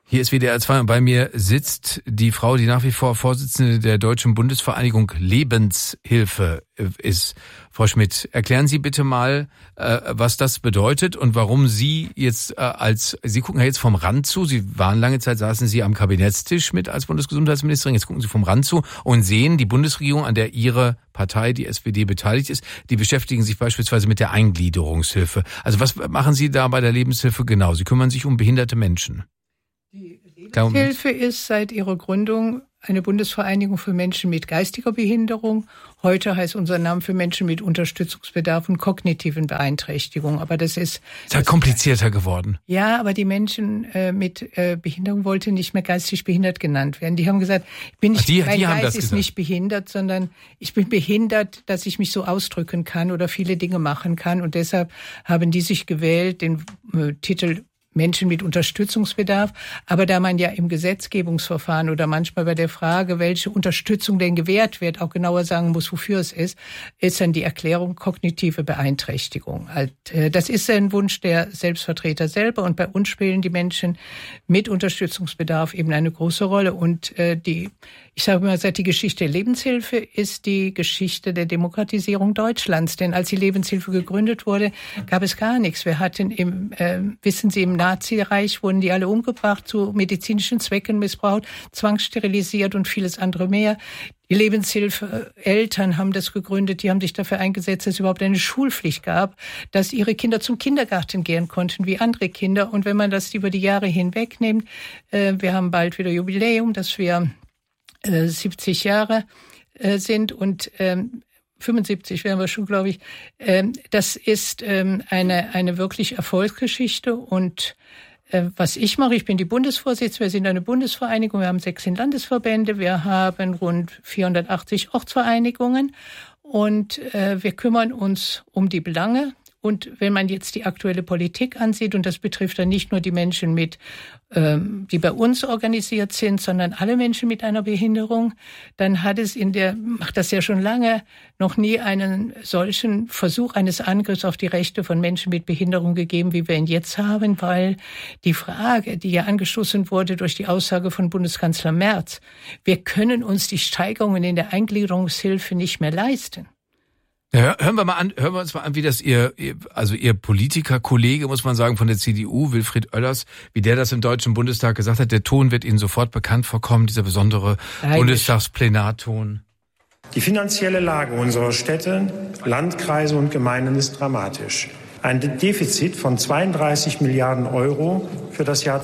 Hier ist WDR 2 und bei mir sitzt die Frau, die nach wie vor Vorsitzende der Deutschen Bundesvereinigung Lebenshilfe ist. Frau Schmidt, erklären Sie bitte mal, was das bedeutet und warum Sie jetzt Sie gucken ja jetzt vom Rand zu. Sie waren lange Zeit, saßen Sie am Kabinettstisch mit als Bundesgesundheitsministerin. Jetzt gucken Sie vom Rand zu und sehen, die Bundesregierung, an der Ihre Partei, die SPD, beteiligt ist, die beschäftigen sich beispielsweise mit der Eingliederungshilfe. Also was machen Sie da bei der Lebenshilfe genau? Sie kümmern sich um behinderte Menschen. Die Lebenshilfe ist seit ihrer Gründung eine Bundesvereinigung für Menschen mit geistiger Behinderung. Heute heißt unser Name für Menschen mit Unterstützungsbedarf und kognitiven Beeinträchtigungen. Aber das ist halt komplizierter geworden. Ja, aber die Menschen mit Behinderung wollten nicht mehr geistig behindert genannt werden. Die haben gesagt, mein Geist ist nicht behindert, sondern ich bin behindert, dass ich mich so ausdrücken kann oder viele Dinge machen kann. Und deshalb haben die sich gewählt, den Titel Menschen mit Unterstützungsbedarf. Aber da man ja im Gesetzgebungsverfahren oder manchmal bei der Frage, welche Unterstützung denn gewährt wird, auch genauer sagen muss, wofür es ist dann die Erklärung kognitive Beeinträchtigung. Das ist ein Wunsch der Selbstvertreter selber und bei uns spielen die Menschen mit Unterstützungsbedarf eben eine große Rolle. Und ich sage mal, seit die Geschichte der Lebenshilfe ist die Geschichte der Demokratisierung Deutschlands. Denn als die Lebenshilfe gegründet wurde, gab es gar nichts. Wir hatten wissen Sie, im Nazireich wurden die alle umgebracht, zu medizinischen Zwecken missbraucht, zwangssterilisiert und vieles andere mehr. Die Lebenshilfe, Eltern haben das gegründet, die haben sich dafür eingesetzt, dass es überhaupt eine Schulpflicht gab, dass ihre Kinder zum Kindergarten gehen konnten wie andere Kinder. Und wenn man das über die Jahre hinweg nimmt, wir haben bald wieder Jubiläum, dass wir 70 Jahre sind und 75 wären wir schon, glaube ich. Das ist eine wirklich Erfolgsgeschichte. Und was ich mache, ich bin die Bundesvorsitzende, wir sind eine Bundesvereinigung, wir haben 16 Landesverbände, wir haben rund 480 Ortsvereinigungen und wir kümmern uns um die Belange. Und wenn man jetzt die aktuelle Politik ansieht, und das betrifft dann nicht nur die Menschen die bei uns organisiert sind, sondern alle Menschen mit einer Behinderung, dann macht das ja schon lange, noch nie einen solchen Versuch eines Angriffs auf die Rechte von Menschen mit Behinderung gegeben, wie wir ihn jetzt haben, weil die Frage, die ja angestoßen wurde durch die Aussage von Bundeskanzler Merz, wir können uns die Steigerungen in der Eingliederungshilfe nicht mehr leisten. Ja, hören wir uns mal an, wie das Ihr Politikerkollege, muss man sagen, von der CDU, Wilfried Oellers, wie der das im Deutschen Bundestag gesagt hat. Der Ton wird Ihnen sofort bekannt vorkommen, dieser besondere Bundestagsplenarton. Die finanzielle Lage unserer Städte, Landkreise und Gemeinden ist dramatisch. Ein Defizit von 32 Milliarden Euro für das Jahr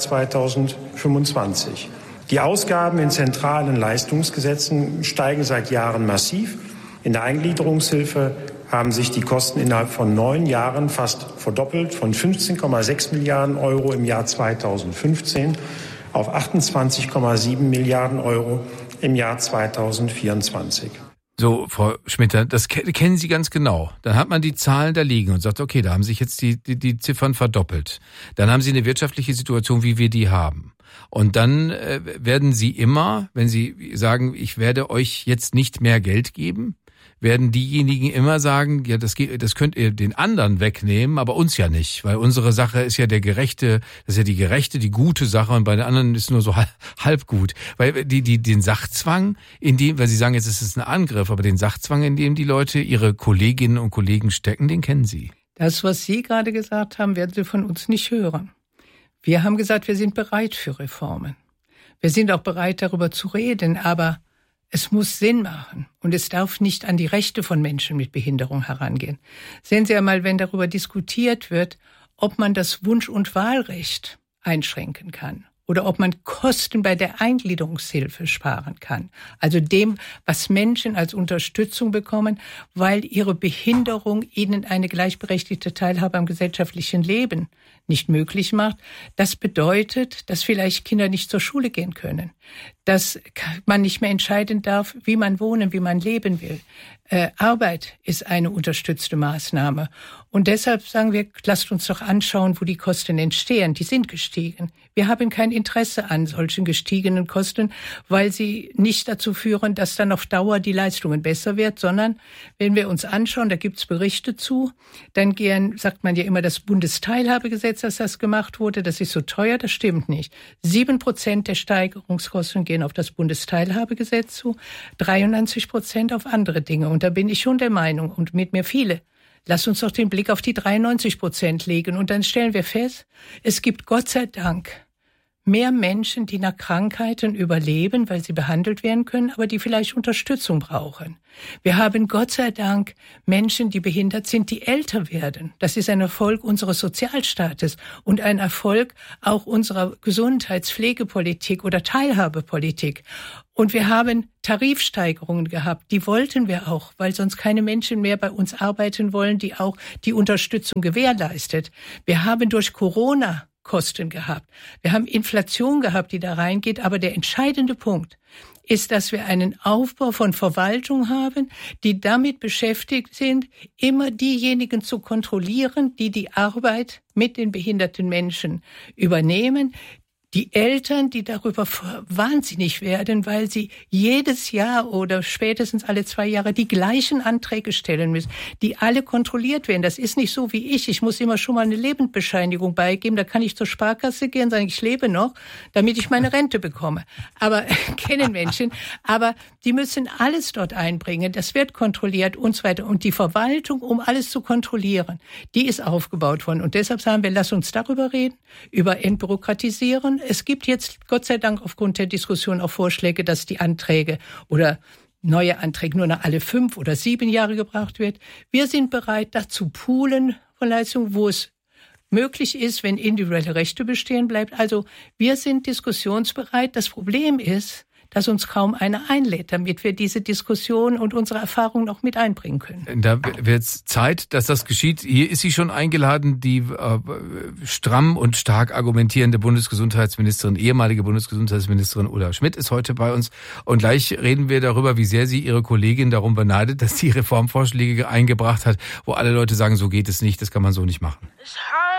2025. Die Ausgaben in zentralen Leistungsgesetzen steigen seit Jahren massiv. In der Eingliederungshilfe haben sich die Kosten innerhalb von 9 Jahren fast verdoppelt, von 15,6 Milliarden Euro im Jahr 2015 auf 28,7 Milliarden Euro im Jahr 2024. So, Frau Schmidt, das kennen Sie ganz genau. Dann hat man die Zahlen da liegen und sagt, okay, da haben sich jetzt die Ziffern verdoppelt. Dann haben Sie eine wirtschaftliche Situation, wie wir die haben. Und dann werden Sie immer, wenn Sie sagen, ich werde euch jetzt nicht mehr Geld geben, werden diejenigen immer sagen, ja, das könnt ihr den anderen wegnehmen, aber uns ja nicht, weil unsere Sache ist ja die gerechte, die gute Sache und bei den anderen ist nur so halb gut. Weil den Sachzwang, weil Sie sagen, jetzt ist es ein Angriff, aber den Sachzwang, in dem die Leute ihre Kolleginnen und Kollegen stecken, den kennen Sie. Das, was Sie gerade gesagt haben, werden Sie von uns nicht hören. Wir haben gesagt, wir sind bereit für Reformen. Wir sind auch bereit, darüber zu reden, aber es muss Sinn machen und es darf nicht an die Rechte von Menschen mit Behinderung herangehen. Sehen Sie einmal, wenn darüber diskutiert wird, ob man das Wunsch- und Wahlrecht einschränken kann oder ob man Kosten bei der Eingliederungshilfe sparen kann. Also dem, was Menschen als Unterstützung bekommen, weil ihre Behinderung ihnen eine gleichberechtigte Teilhabe am gesellschaftlichen Leben nicht möglich macht. Das bedeutet, dass vielleicht Kinder nicht zur Schule gehen können, dass man nicht mehr entscheiden darf, wie man wohnen, wie man leben will. Arbeit ist eine unterstützte Maßnahme. Und deshalb sagen wir, lasst uns doch anschauen, wo die Kosten entstehen. Die sind gestiegen. Wir haben kein Interesse an solchen gestiegenen Kosten, weil sie nicht dazu führen, dass dann auf Dauer die Leistungen besser wird, sondern wenn wir uns anschauen, da gibt's Berichte zu, dann sagt man ja immer das Bundesteilhabegesetz, Gesetz, dass das gemacht wurde, das ist so teuer, das stimmt nicht. 7% der Steigerungskosten gehen auf das Bundesteilhabegesetz zu, 93% auf andere Dinge. Und da bin ich schon der Meinung, und mit mir viele, lass uns doch den Blick auf die 93% legen. Und dann stellen wir fest, es gibt Gott sei Dank mehr Menschen, die nach Krankheiten überleben, weil sie behandelt werden können, aber die vielleicht Unterstützung brauchen. Wir haben Gott sei Dank Menschen, die behindert sind, die älter werden. Das ist ein Erfolg unseres Sozialstaates und ein Erfolg auch unserer Gesundheitspflegepolitik oder Teilhabepolitik. Und wir haben Tarifsteigerungen gehabt, die wollten wir auch, weil sonst keine Menschen mehr bei uns arbeiten wollen, die auch die Unterstützung gewährleistet. Wir haben durch Corona Kosten gehabt. Wir haben Inflation gehabt, die da reingeht. Aber der entscheidende Punkt ist, dass wir einen Aufbau von Verwaltung haben, die damit beschäftigt sind, immer diejenigen zu kontrollieren, die die Arbeit mit den behinderten Menschen übernehmen. Die Eltern, die darüber wahnsinnig werden, weil sie jedes Jahr oder spätestens alle 2 Jahre die gleichen Anträge stellen müssen, die alle kontrolliert werden. Das ist nicht so wie ich. Ich muss immer schon mal eine Lebensbescheinigung beigeben. Da kann ich zur Sparkasse gehen und sagen, ich lebe noch, damit ich meine Rente bekomme. Aber kennen Menschen. Aber die müssen alles dort einbringen. Das wird kontrolliert und so weiter. Und die Verwaltung, um alles zu kontrollieren, die ist aufgebaut worden. Und deshalb sagen wir, lass uns darüber reden, über Entbürokratisieren. Es gibt jetzt, Gott sei Dank, aufgrund der Diskussion auch Vorschläge, dass die Anträge oder neue Anträge nur noch alle 5 oder 7 Jahre gebracht wird. Wir sind bereit, dazu poolen von Leistungen, wo es möglich ist, wenn individuelle Rechte bestehen bleibt. Also wir sind diskussionsbereit. Das Problem ist, dass uns kaum einer einlädt, damit wir diese Diskussion und unsere Erfahrungen auch mit einbringen können. Da wird es Zeit, dass das geschieht. Hier ist sie schon eingeladen, die stramm und stark argumentierende Bundesgesundheitsministerin, ehemalige Bundesgesundheitsministerin Ulla Schmidt ist heute bei uns. Und gleich reden wir darüber, wie sehr sie ihre Kollegin darum beneidet, dass sie Reformvorschläge eingebracht hat, wo alle Leute sagen, so geht es nicht, das kann man so nicht machen.